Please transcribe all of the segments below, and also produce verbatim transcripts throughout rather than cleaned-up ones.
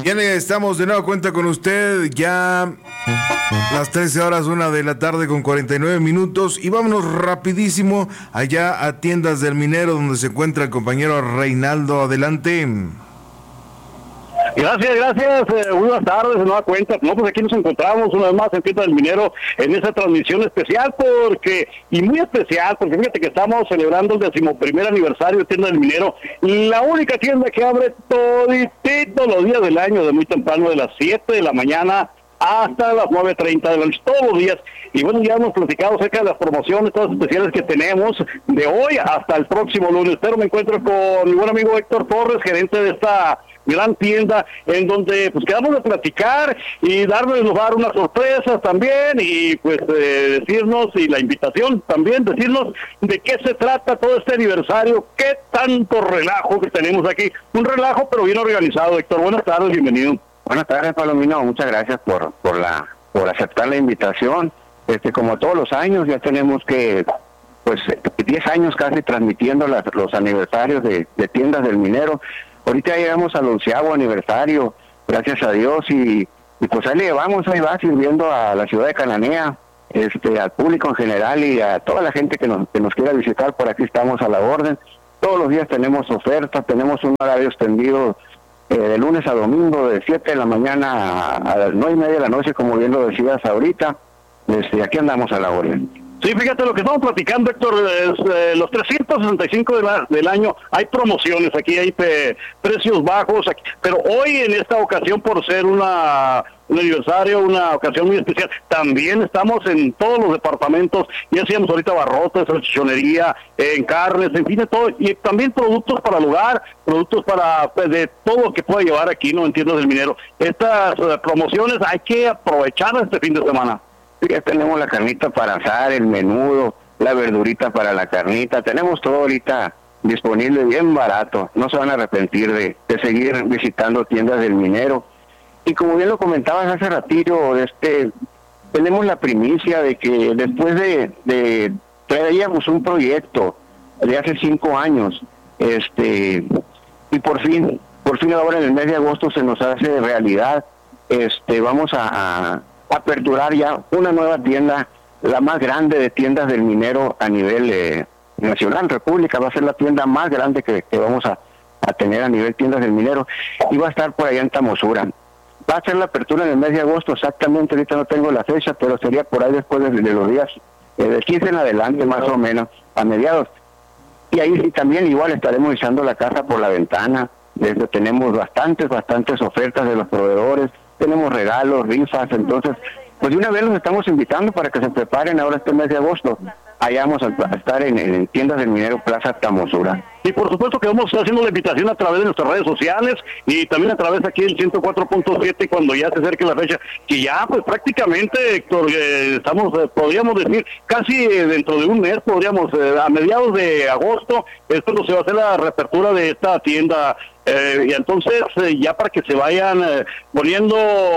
Bien, estamos de nueva cuenta con usted, ya las trece horas, una de la tarde con cuarenta y nueve minutos, y vámonos rapidísimo allá a Tiendas del Minero, donde se encuentra el compañero Reinaldo. Adelante. Gracias, gracias, eh, buenas tardes, de nueva cuenta. No, pues aquí nos encontramos una vez más en Tiendas del Minero en esta transmisión especial, porque, y muy especial, porque fíjate que estamos celebrando el decimoprimer aniversario de Tiendas del Minero, la única tienda que abre toditito los días del año, de muy temprano, de las siete de la mañana hasta las nueve treinta de la noche, todos los días. Y bueno, ya hemos platicado acerca de las promociones, todas las especiales que tenemos de hoy hasta el próximo lunes. Pero me encuentro con mi buen amigo Héctor Torres, gerente de esta gran tienda, en donde pues quedamos de platicar y darles lugar unas sorpresas también, y pues eh, decirnos, y la invitación también, decirnos de qué se trata todo este aniversario, qué tanto relajo que tenemos aquí. Un relajo pero bien organizado. Héctor, buenas tardes, bienvenido. Buenas tardes, Palomino, muchas gracias por por la por aceptar la invitación. Este, como todos los años, ya tenemos que pues diez años casi transmitiendo las, los aniversarios de, de Tiendas del Minero. Ahorita ya llegamos al onceavo aniversario, gracias a Dios, y, y pues ahí le vamos, ahí va sirviendo a la ciudad de Cananea, este, al público en general y a toda la gente que nos, que nos quiera visitar. Por aquí estamos a la orden. Todos los días tenemos ofertas, tenemos un horario extendido eh, de lunes a domingo, de siete de la mañana a, a las nueve y media de la noche, como bien lo decías ahorita. Este, aquí andamos a la orden. Sí, fíjate, lo que estamos platicando, Héctor, es eh, los trescientos sesenta y cinco de la, del año, hay promociones, aquí hay pe, precios bajos, aquí, pero hoy en esta ocasión, por ser una un aniversario, una ocasión muy especial, también estamos en todos los departamentos, ya hacíamos ahorita barrotes, salchichonería, en carnes, en fin, de todo, y también productos para el hogar, productos para, pues, de todo lo que pueda llevar aquí, ¿no?, en Tiendas del Minero. Estas uh, promociones hay que aprovechar este fin de semana. Ya tenemos la carnita para asar, el menudo, la verdurita para la carnita, tenemos todo ahorita disponible bien barato. No se van a arrepentir de, de seguir visitando Tiendas del Minero. Y como bien lo comentabas hace ratito, este, tenemos la primicia de que después de, de traíamos un proyecto de hace cinco años, este, y por fin, por fin ahora en el mes de agosto se nos hace realidad. Este, vamos a, a aperturar ya una nueva tienda, la más grande de Tiendas del Minero a nivel eh, nacional, república. Va a ser la tienda más grande que, que vamos a, a tener a nivel Tiendas del Minero, y va a estar por allá en Tamosura. Va a ser la apertura en el mes de agosto, exactamente, ahorita no tengo la fecha, pero sería por ahí después de, de los días, eh, del quince en adelante más o menos, a mediados. Y ahí sí, también igual estaremos echando la casa por la ventana. Desde, tenemos bastantes, bastantes ofertas de los proveedores, tenemos regalos, rifas. Entonces, pues de una vez los estamos invitando para que se preparen ahora este mes de agosto. Allá vamos a, a estar en, en Tiendas del Minero, Plaza Tamosura. Y por supuesto que vamos a estar haciendo la invitación a través de nuestras redes sociales y también a través aquí del ciento cuatro punto siete cuando ya se acerque la fecha, que ya pues prácticamente, Héctor, eh, estamos, eh, podríamos decir, casi eh, dentro de un mes, podríamos, eh, a mediados de agosto, esto no se va a hacer la reapertura de esta tienda. Eh, y entonces eh, ya para que se vayan eh, poniendo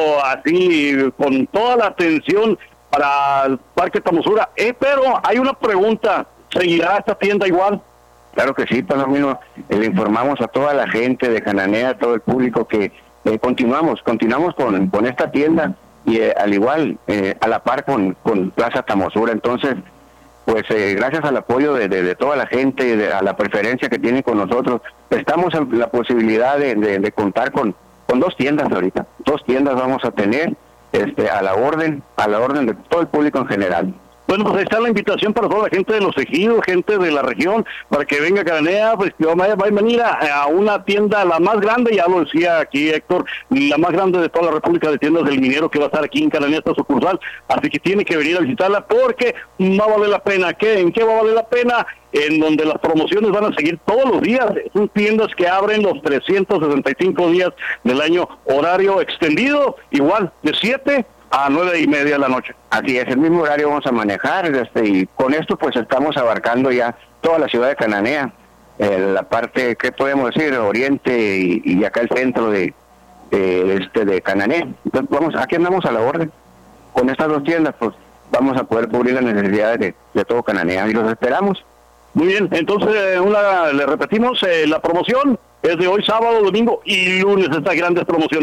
así con toda la atención para el Parque Tamosura. Eh, pero hay una pregunta, ¿seguirá esta tienda igual? Claro que sí, Palomino. Eh, le informamos a toda la gente de Cananea, a todo el público, que eh, continuamos, continuamos con, con esta tienda y eh, al igual, eh, a la par con, con Plaza Tamosura. Entonces, pues eh, gracias al apoyo de, de, de toda la gente y de, a la preferencia que tienen con nosotros, estamos en la posibilidad de, de, de contar con, con dos tiendas ahorita. Dos tiendas vamos a tener este, a la orden, a la orden de todo el público en general. Bueno, pues ahí está la invitación para toda la gente de los ejidos, gente de la región, para que venga a Cananea, pues que va a venir a, a una tienda, la más grande, ya lo decía aquí Héctor, la más grande de toda la República de Tiendas del Minero, que va a estar aquí en Cananea, esta sucursal, así que tiene que venir a visitarla porque va a valer la pena. ¿Qué? ¿En qué va a valer la pena? En donde las promociones van a seguir todos los días. Son tiendas que abren los trescientos sesenta y cinco días del año, horario extendido, igual, de siete a nueve y media de la noche. Así es, el mismo horario vamos a manejar, este, y con esto pues estamos abarcando ya toda la ciudad de Cananea, eh, la parte, ¿qué podemos decir? Oriente y, y acá el centro de, de, este, de Cananea. Entonces vamos, aquí andamos a la orden. Con estas dos tiendas pues vamos a poder cubrir las necesidades de, de todo Cananea y los esperamos. Muy bien, entonces una, le repetimos, eh, la promoción es de hoy, sábado, domingo y lunes, estas grandes promociones.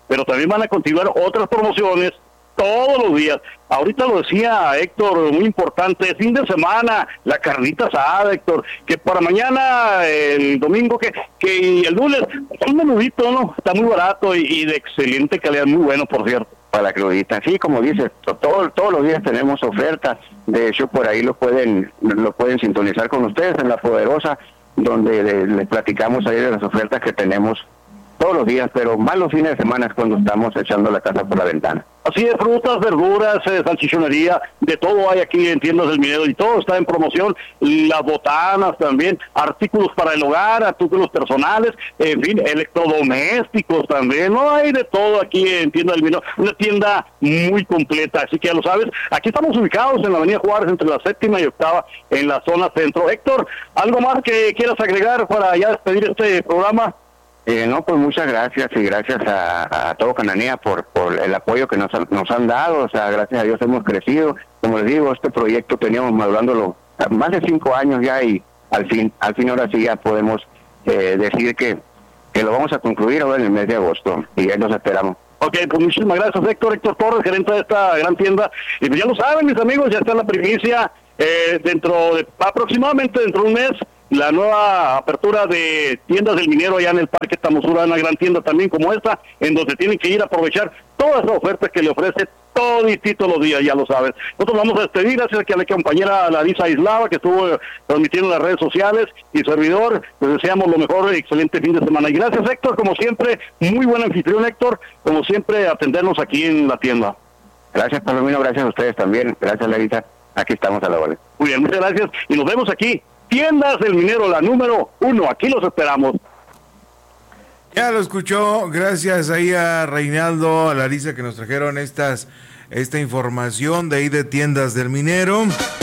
pero también van a continuar otras promociones todos los días. Ahorita lo decía Héctor, muy importante, fin de semana, la carnita asada, Héctor, que para mañana, el domingo, que, que el lunes, un menudito, ¿no? Está muy barato y, y de excelente calidad, muy bueno, por cierto. Para la crudita, sí, como dices, todo, todos los días tenemos ofertas, de hecho por ahí lo pueden, lo pueden sintonizar con ustedes en La Poderosa, donde les, les platicamos ahí de las ofertas que tenemos todos los días, pero más los fines de semana es cuando estamos echando la casa por la ventana. Así de frutas, verduras, eh, salchichonería, de todo hay aquí en Tiendas del Minero y todo está en promoción, las botanas también, artículos para el hogar, artículos personales, en fin, electrodomésticos también, no hay de todo aquí en Tiendas del Minero, una tienda muy completa, así que ya lo sabes, aquí estamos ubicados en la Avenida Juárez entre la séptima y octava en la zona centro. Héctor, ¿algo más que quieras agregar para ya despedir este programa? Eh, no, pues muchas gracias y gracias a, a todo Cananea por, por el apoyo que nos, nos han dado, o sea, gracias a Dios hemos crecido, como les digo, este proyecto teníamos madurándolo más de cinco años ya y al fin, al fin ahora sí ya podemos eh, decir que, que lo vamos a concluir ahora en el mes de agosto y ahí nos esperamos. Ok, pues muchísimas gracias Héctor, Héctor Torres, gerente de esta gran tienda, y pues ya lo saben mis amigos, ya está la primicia, eh, dentro de aproximadamente dentro de un mes, la nueva apertura de Tiendas del Minero allá en el Parque Tamosura, una gran tienda también como esta, en donde tienen que ir a aprovechar todas las ofertas que le ofrece toditito los días, ya lo saben. Nosotros vamos a despedir, gracias a la compañera Larisa Islava, que estuvo transmitiendo en las redes sociales, y servidor, les deseamos lo mejor, excelente fin de semana. Y gracias Héctor, como siempre, muy buen anfitrión Héctor, como siempre, atendernos aquí en la tienda. Gracias Palomino, gracias a ustedes también, gracias Larisa, aquí estamos a la orden. Muy bien, muchas gracias, y nos vemos aquí. Tiendas del Minero, la número uno, aquí los esperamos. Ya lo escuchó, gracias ahí a Reinaldo, a Larisa que nos trajeron estas, esta información de ahí de Tiendas del Minero.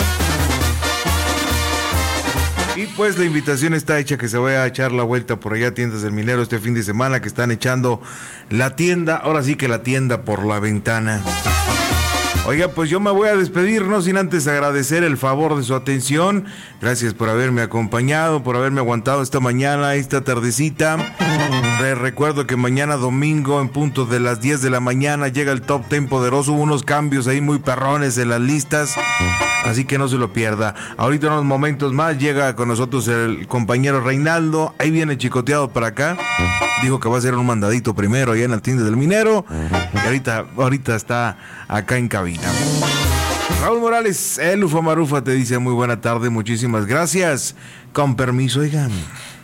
Y pues la invitación está hecha que se vaya a echar la vuelta por allá a Tiendas del Minero este fin de semana, que están echando la tienda, ahora sí que la tienda por la ventana. Oiga, pues yo me voy a despedir, no sin antes agradecer el favor de su atención. Gracias por haberme acompañado, por haberme aguantado esta mañana, esta tardecita. Les recuerdo que mañana domingo, en punto de las diez de la mañana, llega el Top Ten Poderoso. Hubo unos cambios ahí muy perrones en las listas, así que no se lo pierda. Ahorita en unos momentos más llega con nosotros el compañero Reinaldo. Ahí viene chicoteado para acá. Dijo que va a hacer un mandadito primero allá en la tienda del Minero. Y ahorita, ahorita está acá en cabina. Raúl Morales, el Ufa Marufa te dice muy buena tarde, muchísimas gracias. Con permiso, oigan.